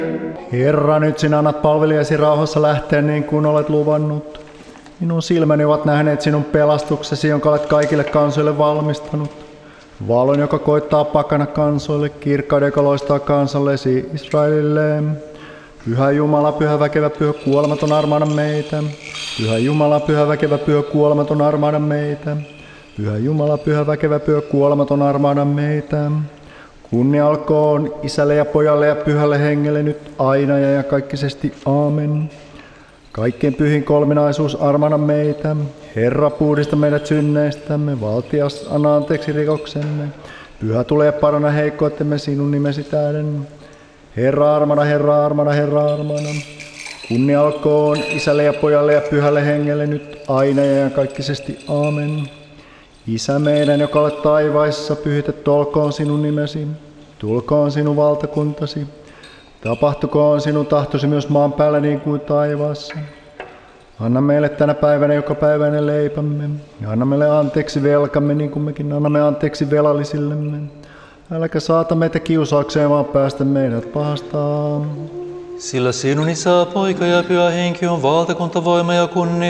Herra, nyt sinä annat palvelijasi rauhassa lähteä niin kuin olet luvannut. Minun silmäni ovat nähneet sinun pelastuksesi, jonka olet kaikille kansoille valmistanut. Valon, joka koittaa pakana kansoille, kirkkauden, joka loistaa kansallesi Israelille. Pyhä Jumala, pyhä väkevä, pyhä kuolematon, armaada meitä. Pyhä Jumala, pyhä väkevä, pyhä kuolematon, armaada meitä. Pyhä Jumala, pyhä väkevä, pyhä kuolematon, armaada meitä. Kunnia olkoon Isälle ja Pojalle ja Pyhälle Hengelle nyt aina ja kaikkisesti. Aamen. Kaikkein pyhin kolminaisuus armana meitä. Herra, puhdista meidät synneistämme. Valtias, anna anteeksi rikoksemme. Pyhä tulee ja paranna heikkoutemme sinun nimesi tähden. Herra armana, Herra armana, Herra armana. Kunnia olkoon Isälle ja Pojalle ja Pyhälle Hengelle nyt aina ja kaikkisesti. Aamen. Isä meidän, joka olet taivaissa, pyhitetty olkoon sinun nimesi. Tulkoon sinun valtakuntasi. Tapahtukoon sinun tahtosi myös maan päällä niin kuin taivaassa. Anna meille tänä päivänä jokapäiväinen leipämme. Ja anna meille anteeksi velkamme niin kuin mekin annamme anteeksi velallisillemme. Äläkä saata meitä kiusaukseen, vaan päästä meidät pahasta. Sillä sinun Isä, Poika ja Pyhä Henki on valtakunta, voima ja kunnia